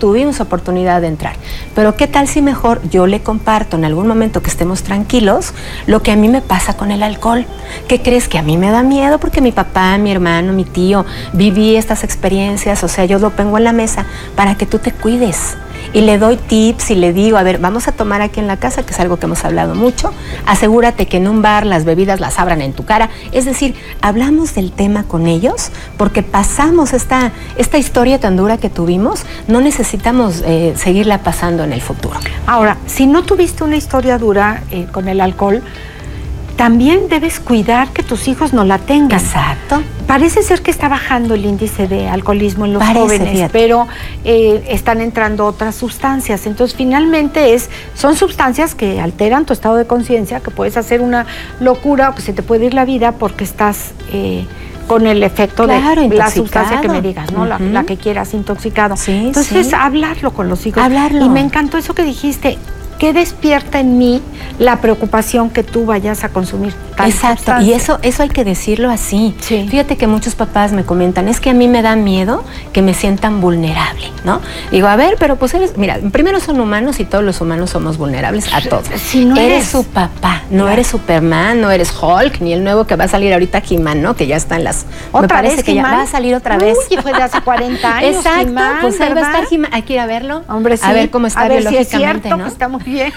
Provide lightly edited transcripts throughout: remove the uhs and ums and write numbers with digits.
tuvimos oportunidad de entrar. Pero ¿qué tal si mejor yo le comparto en algún momento que estemos tranquilos lo que a mí me pasa con el alcohol? ¿Qué crees? Que a mí me da miedo porque mi papá, mi hermano, mi tío, viví estas experiencias, o sea, yo lo pongo en la mesa para que tú te cuides. Y le doy tips y le digo, a ver, vamos a tomar aquí en la casa, que es algo que hemos hablado mucho, asegúrate que en un bar las bebidas las abran en tu cara. Es decir, hablamos del tema con ellos porque pasamos esta historia tan dura que tuvimos, no necesitamos seguirla pasando en el futuro. Ahora, si no tuviste una historia dura con el alcohol, también debes cuidar que tus hijos no la tengan. Exacto. Parece ser que está bajando el índice de alcoholismo en los jóvenes, fíjate. Pero están entrando otras sustancias. Entonces, finalmente son sustancias que alteran tu estado de conciencia, que puedes hacer una locura o que se te puede ir la vida porque estás con el efecto de la sustancia que me digas, ¿no? La que quieras, intoxicado. Sí, entonces, hablarlo con los hijos. Hablarlo. Y me encantó eso que dijiste. ¿Qué despierta en mí la preocupación que tú vayas a consumir tal Exacto, sustancia? y eso hay que decirlo así. Sí. Fíjate que muchos papás me comentan, es que a mí me da miedo que me sientan vulnerable, ¿no? Digo, a ver, pero pues mira, primero son humanos y todos los humanos somos vulnerables a todos. Si no eres su papá, no eres Superman, no eres Hulk, ni el nuevo que va a salir ahorita, He-Man, ¿no? Que ya está en las... ¿Otra me parece vez que He-Man? ya va a salir otra vez. Uy, fue de hace 40 años. Exacto, He-Man, pues ahí va a ¿verdad? estar He-Man, hay que ir a verlo. Hombre, sí. A ver cómo está biológicamente, si es cierto, ¿no? que está muy bien.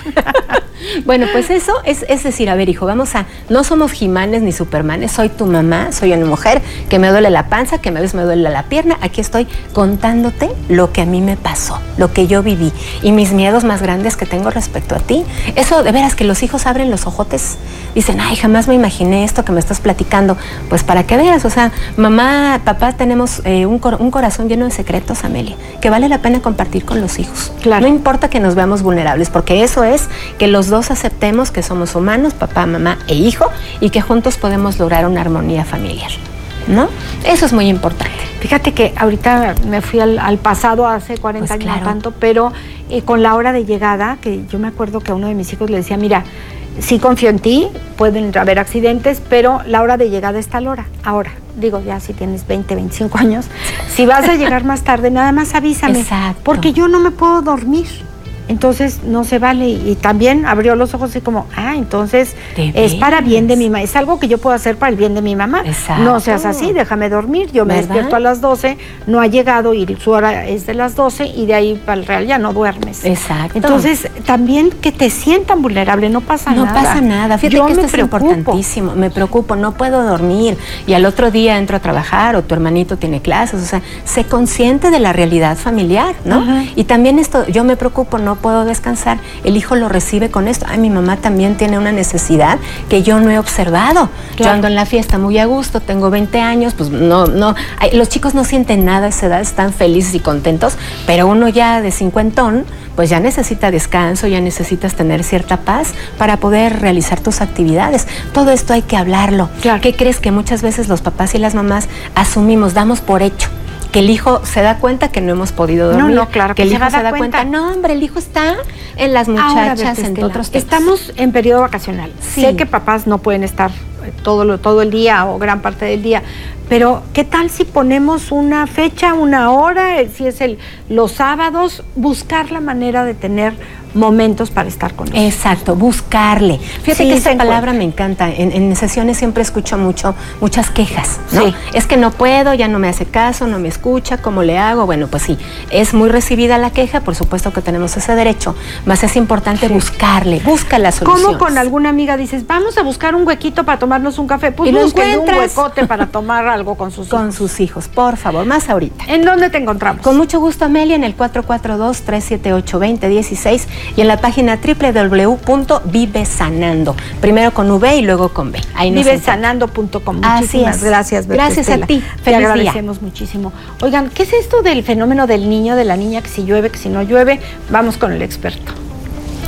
Bueno, pues eso es decir, a ver, hijo, no somos He-Manes ni Supermanes, soy tu mamá, soy una mujer que me duele la panza, que a veces me duele la pierna, aquí estoy contándote lo que a mí me pasó, lo que yo viví y mis miedos más grandes que tengo respecto a ti. Eso, de veras, que los hijos abren los ojotes, dicen, ay, jamás me imaginé esto que me estás platicando, pues para que veas, o sea, mamá, papá, tenemos un corazón lleno de secretos, Amelia, que vale la pena compartir con los hijos. Claro. No importa que nos veamos vulnerables, porque eso es que los dos aceptemos que somos humanos, papá, mamá e hijo, y que juntos podemos lograr una armonía familiar, ¿no? Eso es muy importante. Fíjate que ahorita me fui al pasado, hace 40 años, claro. No tanto, pero con la hora de llegada, que yo me acuerdo que a uno de mis hijos le decía, mira, sí confío en ti, pueden haber accidentes, pero la hora de llegada es tal hora. Ahora, digo, ya si tienes 20, 25 años, si vas a llegar más tarde, nada más avísame. Exacto. Porque yo no me puedo dormir. Entonces no se vale. Y también abrió los ojos así como, entonces es para bien de mi mamá, es algo que yo puedo hacer para el bien de mi mamá. Exacto. No seas así, déjame dormir, yo me despierto a las 12, no ha llegado y su hora es de las 12 y de ahí para el real ya no duermes. Exacto. Entonces también que te sientan vulnerable, no pasa nada. No pasa nada, fíjate yo que esto es importantísimo, me preocupo, no puedo dormir y al otro día entro a trabajar o tu hermanito tiene clases, o sea, sé consciente de la realidad familiar, ¿no? Ajá. Y también esto, yo me preocupo, no puedo descansar, el hijo lo recibe con esto, mi mamá también tiene una necesidad que yo no he observado. Claro. Yo ando en la fiesta muy a gusto, tengo 20 años, pues no, los chicos no sienten nada a esa edad, están felices y contentos, pero uno ya de cincuentón, pues ya necesita descanso, ya necesitas tener cierta paz para poder realizar tus actividades. Todo esto hay que hablarlo. Claro. ¿Qué crees? Que muchas veces los papás y las mamás asumimos, damos por hecho que el hijo se da cuenta que no hemos podido dormir. No, claro que el hijo se da cuenta. No, hombre, el hijo está en las muchachas, en otros temas. Estamos en periodo vacacional. Sí. Sé que papás no pueden estar todo el día o gran parte del día, pero ¿qué tal si ponemos una fecha, una hora, si es los sábados, buscar la manera de tener momentos para estar con ellos? Exacto, buscarle. Fíjate que esta palabra me encanta. En sesiones siempre escucho muchas quejas, ¿no? Sí. Es que no puedo, ya no me hace caso, no me escucha, ¿cómo le hago? Bueno, pues sí, es muy recibida la queja, por supuesto que tenemos ese derecho, más es importante buscarle, busca la solución. ¿Cómo con alguna amiga dices, vamos a buscar un huequito para tomarnos un café? Pues búsquenle un huecote para tomar algo con sus hijos. Con sus hijos, por favor, más ahorita. ¿En dónde te encontramos? Con mucho gusto, Amelia, en el 442-378-2016 y en la página www.vivesanando. Primero con V y luego con B. Ahí nos vivesanando.com. Muchísimas gracias, Berta Gracias Estela. a ti. Te Feliz agradecemos muchísimo. Oigan, ¿qué es esto del fenómeno del niño, de la niña, que si llueve, que si no llueve? Vamos con el experto.